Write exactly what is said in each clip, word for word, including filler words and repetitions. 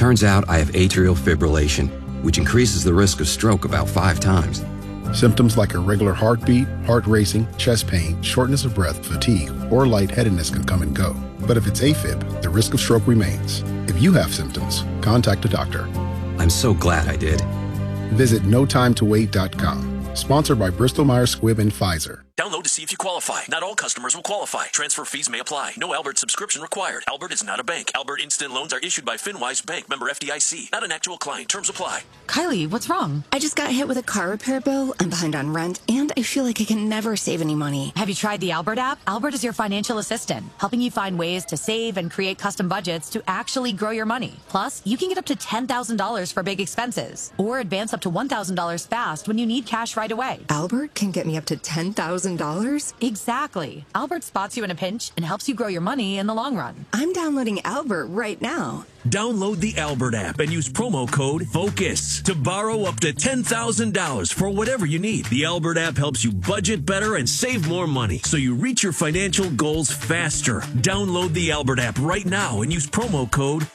Turns out I have atrial fibrillation, which increases the risk of stroke about five times. Symptoms like irregular heartbeat, heart racing, chest pain, shortness of breath, fatigue, or lightheadedness can come and go. But if it's AFib, the risk of stroke remains. If you have symptoms, contact a doctor. I'm so glad I did. Visit no time to wait dot com. Sponsored by Bristol Myers Squibb and Pfizer. Download to see if you qualify. Not all customers will qualify. Transfer fees may apply. No Albert subscription required. Albert is not a bank. Albert Instant Loans are issued by FinWise Bank, member F D I C. Not an actual client. Terms apply. Kylie, what's wrong? I just got hit with a car repair bill. I'm behind on rent, and I feel like I can never save any money. Have you tried the Albert app? Albert is your financial assistant, helping you find ways to save and create custom budgets to actually grow your money. Plus, you can get up to ten thousand dollars for big expenses, or advance up to one thousand dollars fast when you need cash right away. Albert can get me up to ten thousand dollars? Exactly. Albert spots you in a pinch and helps you grow your money in the long run. I'm downloading Albert right now. Download the Albert app and use promo code FOCUS to borrow up to ten thousand dollars for whatever you need. The Albert app helps you budget better and save more money so you reach your financial goals faster. Download the Albert app right now and use promo code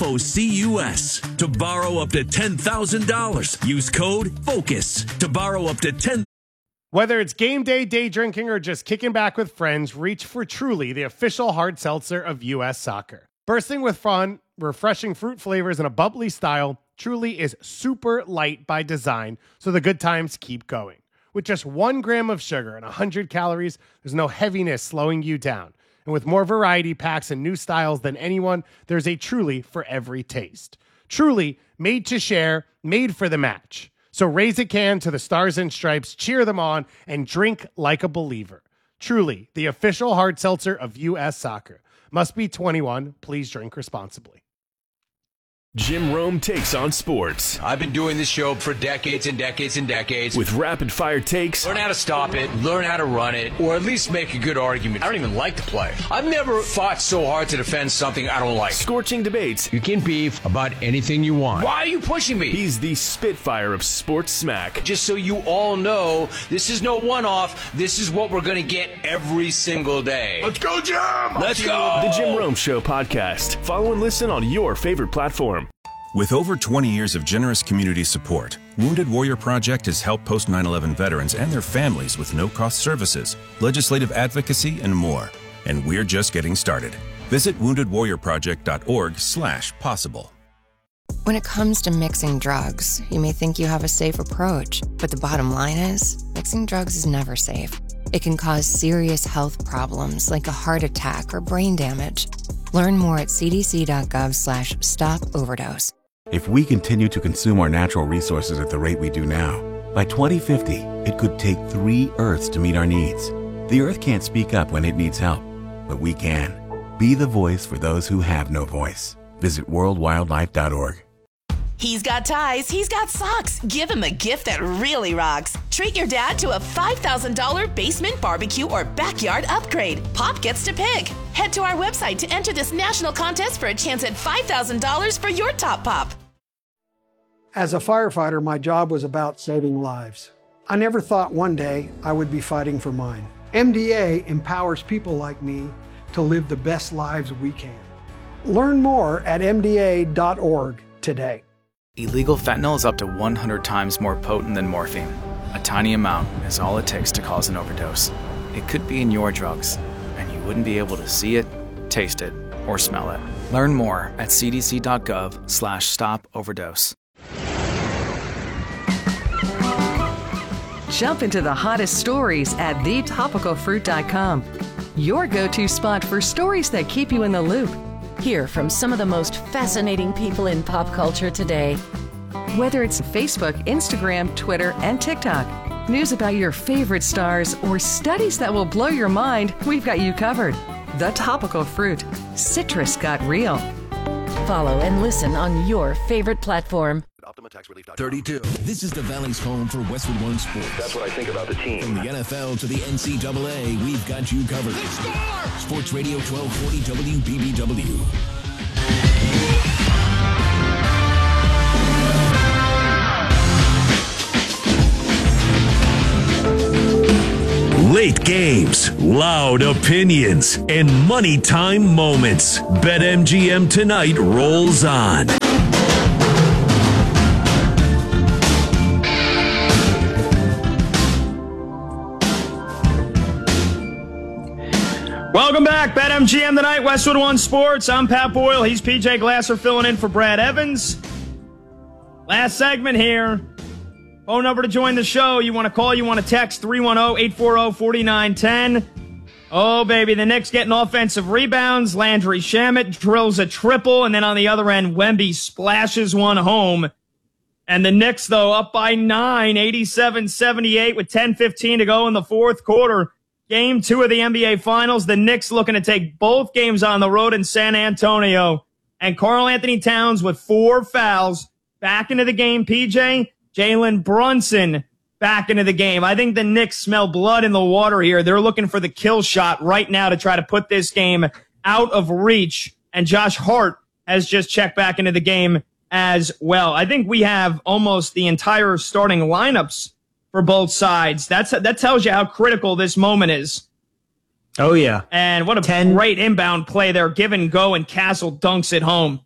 FOCUS to borrow up to ten thousand dollars. Use code FOCUS to borrow up to ten thousand dollars. Whether it's game day, day drinking, or just kicking back with friends, reach for Truly, the official hard seltzer of U S Soccer. Bursting with fun, refreshing fruit flavors, and a bubbly style, Truly is super light by design, so the good times keep going. With just one gram of sugar and one hundred calories, there's no heaviness slowing you down. And with more variety packs and new styles than anyone, there's a Truly for every taste. Truly, made to share, made for the match. So raise a can to the Stars and Stripes, cheer them on, and drink like a believer. Truly, the official hard seltzer of U S Soccer. Must be twenty-one. Please drink responsibly. Jim Rome takes on sports. I've been doing this show for decades and decades and decades. With rapid-fire takes. Learn how to stop it, learn how to run it, or at least make a good argument. I don't even like to play. I've never fought so hard to defend something I don't like. Scorching debates. You can beef about anything you want. Why are you pushing me? He's the Spitfire of sports smack. Just so you all know, this is no one-off. This is what we're going to get every single day. Let's go, Jim! Let's go! The Jim Rome Show podcast. Follow and listen on your favorite platform. With over twenty years of generous community support, Wounded Warrior Project has helped post nine eleven veterans and their families with no-cost services, legislative advocacy, and more. And we're just getting started. Visit wounded warrior project dot org slash possible. When it comes to mixing drugs, you may think you have a safe approach, but the bottom line is, mixing drugs is never safe. It can cause serious health problems like a heart attack or brain damage. Learn more at c d c dot gov slash stop overdose. If we continue to consume our natural resources at the rate we do now, by twenty fifty, it could take three Earths to meet our needs. The Earth can't speak up when it needs help, but we can. Be the voice for those who have no voice. Visit world wildlife dot org. He's got ties, he's got socks. Give him a gift that really rocks. Treat your dad to a five thousand dollars basement barbecue or backyard upgrade. Pop gets to pick. Head to our website to enter this national contest for a chance at five thousand dollars for your top pop. As a firefighter, my job was about saving lives. I never thought one day I would be fighting for mine. M D A empowers people like me to live the best lives we can. Learn more at m d a dot org today. Illegal fentanyl is up to one hundred times more potent than morphine. A tiny amount is all it takes to cause an overdose. It could be in your drugs, and you wouldn't be able to see it, taste it, or smell it. Learn more at c d c dot gov slash stop overdose. Jump into the hottest stories at the topical fruit dot com. Your go-to spot for stories that keep you in the loop. Hear from some of the most fascinating people in pop culture today. Whether it's Facebook, Instagram, Twitter, and TikTok, news about your favorite stars, or studies that will blow your mind, we've got you covered. The Topical Fruit. Citrus got real. Follow and listen on your favorite platform. thirty-two. This is the Valley's home for Westwood One Sports. That's what I think about the team. From the N F L to the N C double A, we've got you covered. Sports Radio twelve forty W B B W. Late games, loud opinions, and money time moments. BetMGM tonight rolls on. M G M tonight, Westwood One Sports. I'm Pat Boyle. He's P J Glasser filling in for Brad Evans. Last segment here. Phone number to join the show. You want to call, you want to text three one zero, eight four zero, four nine one zero. Oh, baby, the Knicks getting offensive rebounds. Landry Shamet drills a triple, and then on the other end, Wemby splashes one home. And the Knicks, though, up by nine, eighty-seven seventy-eight with ten fifteen to go in the fourth quarter. Game two of the N B A Finals. The Knicks looking to take both games on the road in San Antonio. And Karl Anthony Towns with four fouls back into the game. P J, Jalen Brunson back into the game. I think the Knicks smell blood in the water here. They're looking for the kill shot right now to try to put this game out of reach. And Josh Hart has just checked back into the game as well. I think we have almost the entire starting lineups for both sides. That's that tells you how critical this moment is. Oh, yeah. And what a ten great inbound play there. Give and go, and Castle dunks it home.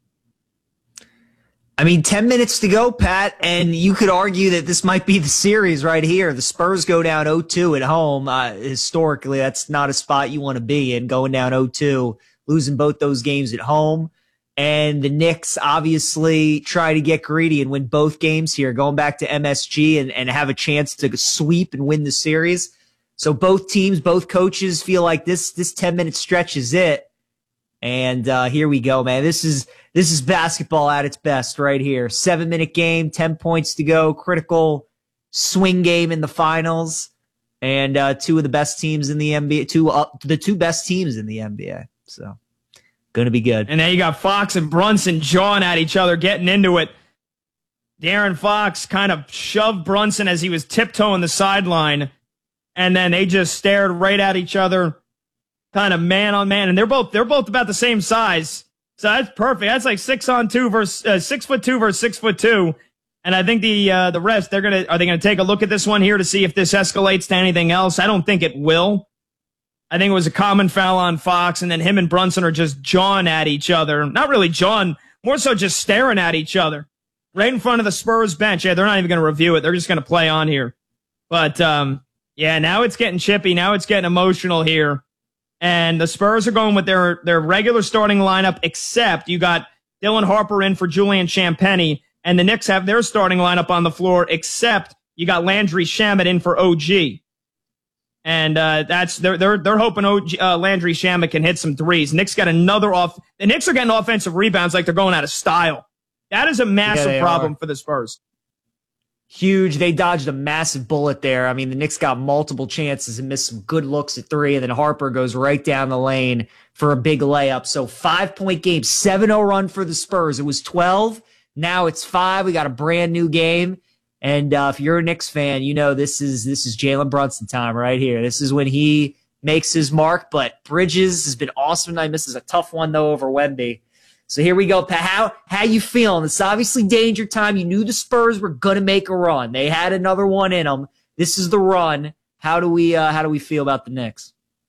I mean, ten minutes to go, Pat, and you could argue that this might be the series right here. The Spurs go down oh two at home. Uh, historically, that's not a spot you want to be in, going down oh two, losing both those games at home. And the Knicks obviously try to get greedy and win both games here, going back to M S G and, and have a chance to sweep and win the series. So both teams, both coaches feel like this this ten-minute stretch is it. And uh, here we go, man. This is this is basketball at its best right here. Seven-minute game, ten points to go, critical swing game in the finals, and uh, two of the best teams in the N B A, two uh, the two best teams in the N B A. So going to be good. And then you got Fox and Brunson jawing at each other, getting into it. De'Aaron Fox kind of shoved Brunson as he was tiptoeing the sideline, and then they just stared right at each other, kind of man on man. And they're both they're both about the same size, so that's perfect. That's like six on two versus uh, six foot two versus six foot two. And I think the uh, the rest they're gonna are they gonna take a look at this one here to see if this escalates to anything else? I don't think it will. I think it was a common foul on Fox, and then him and Brunson are just jawing at each other. Not really jawing, more so just staring at each other. Right in front of the Spurs bench. Yeah, they're not even going to review it. They're just going to play on here. But, um, yeah, now it's getting chippy. Now it's getting emotional here. And the Spurs are going with their, their regular starting lineup, except you got Dylan Harper in for Julian Champagnie, and the Knicks have their starting lineup on the floor, except you got Landry Shamet in for O G. And uh, that's they're they're they're hoping O G, uh, Landry Shamet can hit some threes. Knicks got another off. The Knicks are getting offensive rebounds like they're going out of style. That is a massive yeah, problem are. for the Spurs. Huge. They dodged a massive bullet there. I mean, the Knicks got multiple chances and missed some good looks at three, and then Harper goes right down the lane for a big layup. So five-point game, seven oh run for the Spurs. It was twelve. Now it's five. We got a brand new game. And uh, if you're a Knicks fan, you know this is this is Jalen Brunson time right here. This is when he makes his mark. But Bridges has been awesome tonight. Misses a tough one, though, over Wemby. So here we go, Pat. How, how you feeling? It's obviously danger time. You knew the Spurs were going to make a run. They had another one in them. This is the run. How do we uh, how do we feel about the Knicks?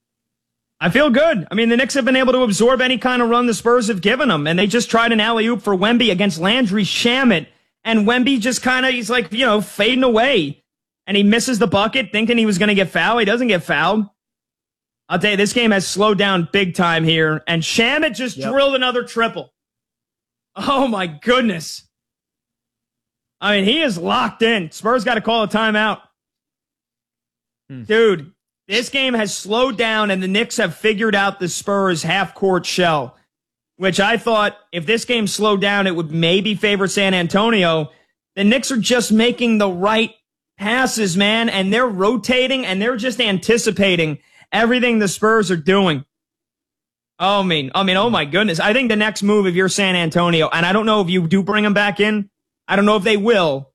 I feel good. I mean, the Knicks have been able to absorb any kind of run the Spurs have given them. And they just tried an alley-oop for Wemby against Landry Shamet. And Wemby just kind of, he's like, you know, fading away. And he misses the bucket, thinking he was going to get fouled. He doesn't get fouled. I'll tell you, this game has slowed down big time here. And Shamet just yep. drilled another triple. Oh, my goodness. I mean, he is locked in. Spurs got to call a timeout. Hmm. Dude, this game has slowed down, and the Knicks have figured out the Spurs half-court shell, which I thought if this game slowed down, it would maybe favor San Antonio. The Knicks are just making the right passes, man, and they're rotating, and they're just anticipating everything the Spurs are doing. Oh, I mean, I mean, oh my goodness. I think the next move, if you're San Antonio, and I don't know if you do bring him back in, I don't know if they will.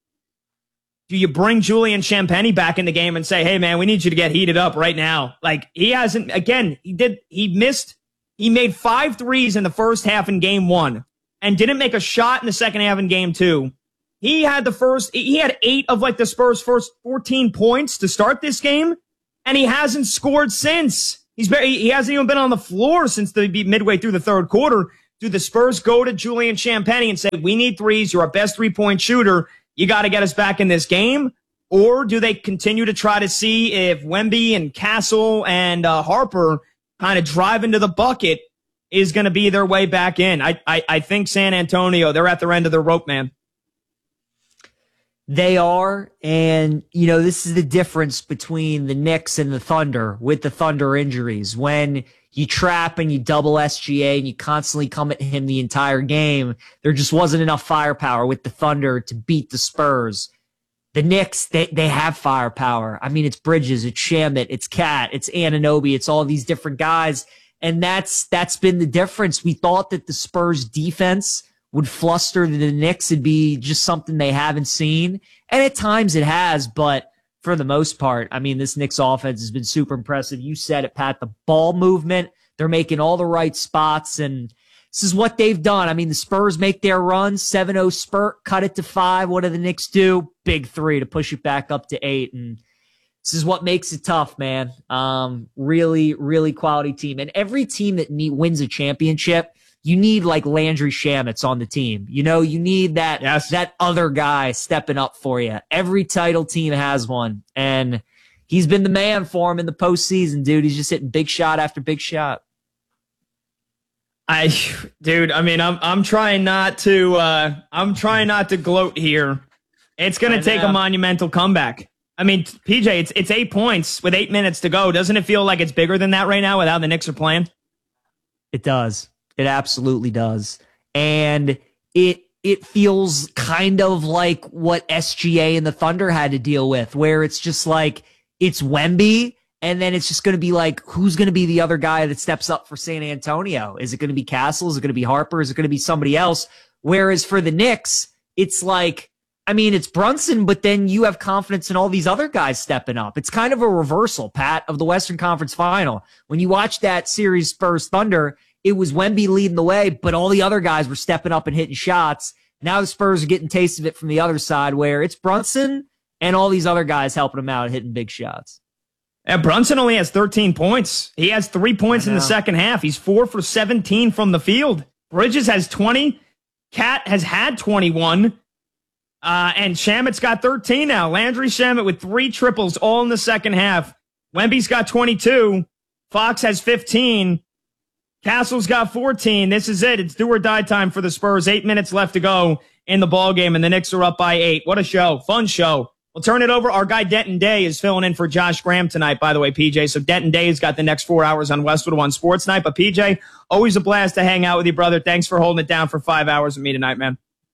Do you bring Julian Champagnie back in the game and say, hey, man, we need you to get heated up right now? Like, he hasn't, again, he did, he missed, he made five threes in the first half in game one and didn't make a shot in the second half in game two. He had the first, he had eight of like the Spurs' first fourteen points to start this game, and he hasn't scored since. He's very, he hasn't even been on the floor since the midway through the third quarter. Do the Spurs go to Julian Champagnie and say, we need threes, you're our best three-point shooter, you got to get us back in this game? Or do they continue to try to see if Wemby and Castle and uh, Harper kind of driving to the bucket is going to be their way back in. I, I, I think San Antonio, they're at their end of their rope, man. They are, and, you know, this is the difference between the Knicks and the Thunder with the Thunder injuries. When you trap and you double S G A and you constantly come at him the entire game, there just wasn't enough firepower with the Thunder to beat the Spurs. The Knicks, they, they have firepower. I mean, it's Bridges, it's Shamet, it's Cat, it's Anunoby, it's all these different guys. And that's that's been the difference. We thought that the Spurs defense would fluster the Knicks. It'd be just something they haven't seen. And at times it has, but for the most part, I mean, this Knicks offense has been super impressive. You said it, Pat, the ball movement, they're making all the right spots, and this is what they've done. I mean, the Spurs make their run, seven oh spurt, cut it to five. What do the Knicks do? Big three to push it back up to eight. And this is what makes it tough, man. Um, really, really quality team. And every team that need, wins a championship, you need like Landry Shamet's on the team. You know, you need that, yes. that other guy stepping up for you. Every title team has one. And he's been the man for him in the postseason, dude. He's just hitting big shot after big shot. I, dude, I mean, I'm, I'm trying not to, uh, I'm trying not to gloat here. It's going to take a monumental comeback. I mean, P J, it's, it's eight points with eight minutes to go. Doesn't it feel like it's bigger than that right now with how the Knicks are playing? It does. It absolutely does. And it, it feels kind of like what S G A and the Thunder had to deal with, where it's just like, it's Wemby. And then it's just going to be like, who's going to be the other guy that steps up for San Antonio? Is it going to be Castle? Is it going to be Harper? Is it going to be somebody else? Whereas for the Knicks, it's like, I mean, it's Brunson, but then you have confidence in all these other guys stepping up. It's kind of a reversal, Pat, of the Western Conference Final. When you watch that series Spurs Thunder, it was Wemby leading the way, but all the other guys were stepping up and hitting shots. Now the Spurs are getting taste of it from the other side, where it's Brunson and all these other guys helping them out and hitting big shots. And Brunson only has thirteen points. He has three points in the second half. He's four for seventeen from the field. Bridges has twenty. Cat has had twenty-one. Uh, and Shamet's got thirteen now. Landry Shamet with three triples all in the second half. Wemby's got twenty-two. Fox has fifteen. Castle's got fourteen. This is it. It's do or die time for the Spurs. Eight minutes left to go in the ballgame, and the Knicks are up by eight. What a show. Fun show. We'll turn it over. Our guy Denton Day is filling in for Josh Graham tonight, by the way, P J. So Denton Day has got the next four hours on Westwood One Sports Night. But P J, always a blast to hang out with you, brother. Thanks for holding it down for five hours with me tonight, man.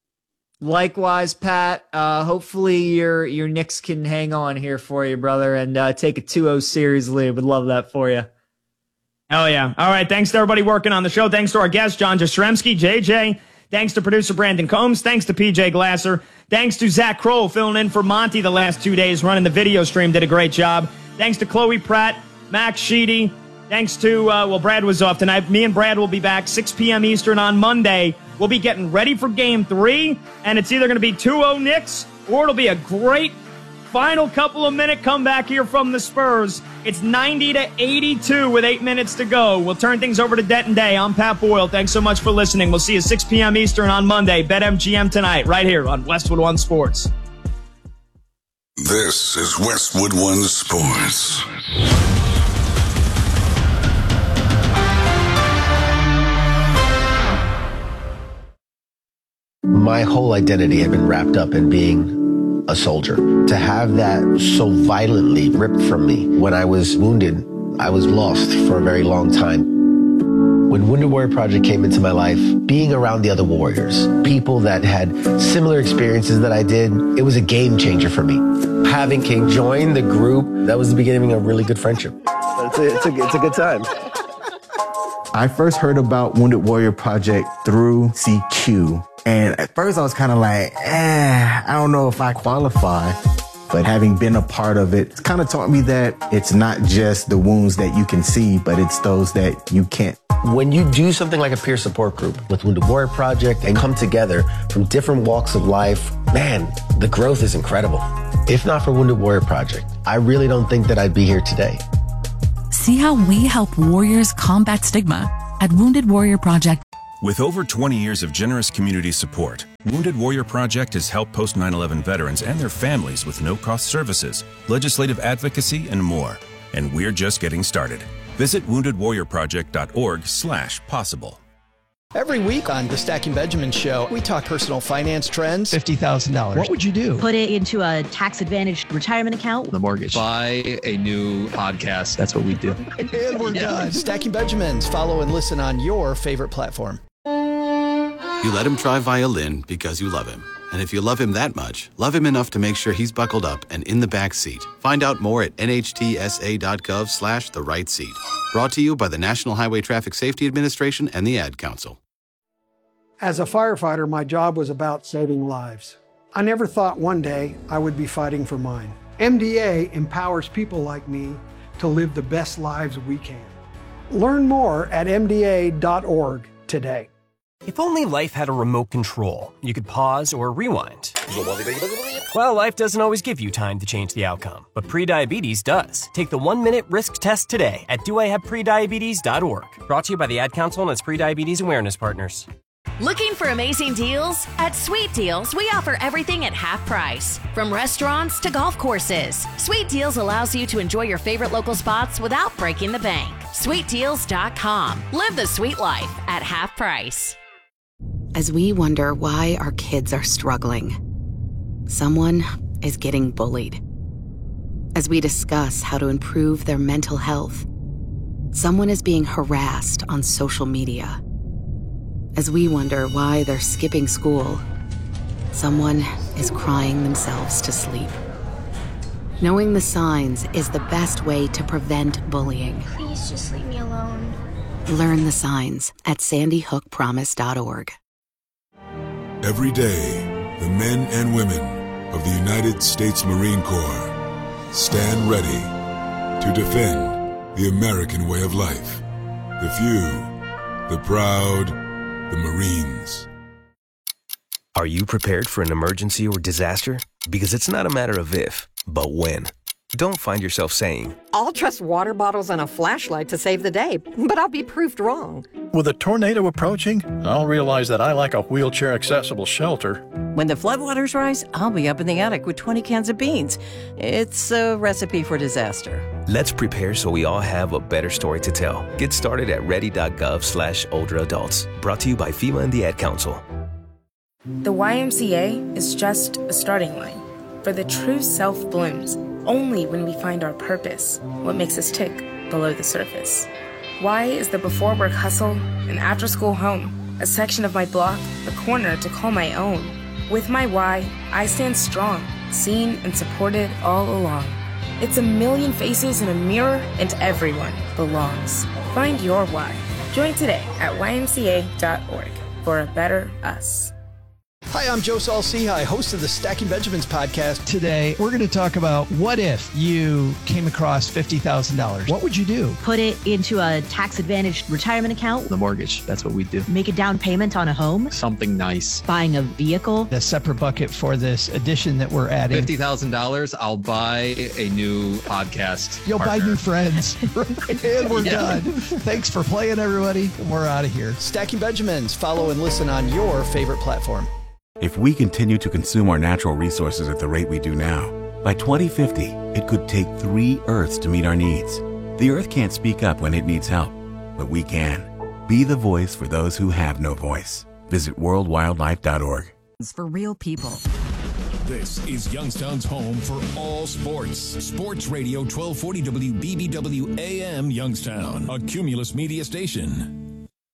Likewise, Pat. Uh, hopefully your your Knicks can hang on here for you, brother, and uh, take a two oh series lead. Would love that for you. Hell yeah. All right. Thanks to everybody working on the show. Thanks to our guest, John Jastrzemski, J J. Thanks to producer Brandon Combs. Thanks to P J Glasser. Thanks to Zach Kroll filling in for Monty the last two days, running the video stream. Did a great job. Thanks to Chloe Pratt, Max Sheedy. Thanks to, uh, well, Brad was off tonight. Me and Brad will be back six p.m. Eastern on Monday. We'll be getting ready for game three, and it's either going to be two oh Knicks or it'll be a great final couple of minute comeback here from the Spurs. It's ninety to eighty-two with eight minutes to go. We'll turn things over to Denton Day. I'm Pat Boyle. Thanks so much for listening. We'll see you six p.m. Eastern on Monday. BetMGM tonight, right here on Westwood One Sports. This is Westwood One Sports. My whole identity had been wrapped up in being a soldier. To have that so violently ripped from me when I was wounded, I was lost for a very long time. When Wounded Warrior Project came into my life, being around the other warriors, people that had similar experiences that I did, it was a game changer for me. Having King join the group, that was the beginning of a really good friendship. It's a, it's a, it's a good time. I first heard about Wounded Warrior Project through C Q. And at first I was kind of like, eh, I don't know if I qualify. But having been a part of it, it's kind of taught me that it's not just the wounds that you can see, but it's those that you can't. When you do something like a peer support group with Wounded Warrior Project and come together from different walks of life, man, the growth is incredible. If not for Wounded Warrior Project, I really don't think that I'd be here today. See how we help warriors combat stigma at Wounded Warrior Project. With over twenty years of generous community support, Wounded Warrior Project has helped post nine eleven veterans and their families with no-cost services, legislative advocacy, and more. And we're just getting started. Visit wounded warrior project dot org slash possible. Every week on the Stacking Benjamin Show, we talk personal finance trends. fifty thousand dollars. What would you do? Put it into a tax-advantaged retirement account. The mortgage. Buy a new podcast. That's what we do. And we're yeah. done. Stacking Benjamins. Follow and listen on your favorite platform. You let him try violin because you love him. And if you love him that much, love him enough to make sure he's buckled up and in the back seat. Find out more at N H T S A dot gov slash the right seat. Brought to you by the National Highway Traffic Safety Administration and the Ad Council. As a firefighter, my job was about saving lives. I never thought one day I would be fighting for mine. M D A empowers people like me to live the best lives we can. Learn more at M D A dot org today. If only life had a remote control, you could pause or rewind. Well, life doesn't always give you time to change the outcome, but prediabetes does. Take the one-minute risk test today at do I have prediabetes dot org. Brought to you by the Ad Council and its prediabetes awareness partners. Looking for amazing deals? At Sweet Deals, we offer everything at half price. From restaurants to golf courses, Sweet Deals allows you to enjoy your favorite local spots without breaking the bank. sweet deals dot com. Live the sweet life at half price. As we wonder why our kids are struggling, someone is getting bullied. As we discuss how to improve their mental health, someone is being harassed on social media. As we wonder why they're skipping school, someone is crying themselves to sleep. Knowing the signs is the best way to prevent bullying. Please just leave me alone. Learn the signs at sandy hook promise dot org. Every day, the men and women of the United States Marine Corps stand ready to defend the American way of life. The few, the proud, the Marines. Are you prepared for an emergency or disaster? Because it's not a matter of if, but when. Don't find yourself saying, I'll trust water bottles and a flashlight to save the day, but I'll be proved wrong. With a tornado approaching, I'll realize that I lack a wheelchair-accessible shelter. When the floodwaters rise, I'll be up in the attic with twenty cans of beans. It's a recipe for disaster. Let's prepare so we all have a better story to tell. Get started at ready dot gov slash older adults. Brought to you by FEMA and the Ad Council. The Y M C A is just a starting line, for the true self blooms only when we find our purpose, what makes us tick below the surface. Y is the before work hustle, an after school home, a section of my block, a corner to call my own. With my Y, I stand strong, seen and supported all along. It's a million faces in a mirror, and everyone belongs. Find your why. Join today at Y M C A dot org for a better us. Hi, I'm Joe Saul-Sehy, host of the Stacking Benjamins podcast. Today, we're going to talk about what if you came across fifty thousand dollars. What would you do? Put it into a tax-advantaged retirement account. The mortgage. That's what we do. Make a down payment on a home. Something nice. Buying a vehicle. A separate bucket for this addition that we're adding. fifty thousand dollars, I'll buy a new podcast. You'll partner. buy new friends. And we're yeah. done. Thanks for playing, everybody. And we're out of here. Stacking Benjamins. Follow and listen on your favorite platform. If we continue to consume our natural resources at the rate we do now, by twenty fifty, it could take three Earths to meet our needs. The Earth can't speak up when it needs help, but we can. Be the voice for those who have no voice. Visit world wildlife dot org. For real people. This is Youngstown's home for all sports. Sports Radio twelve forty W B B W A M Youngstown, a Cumulus media station.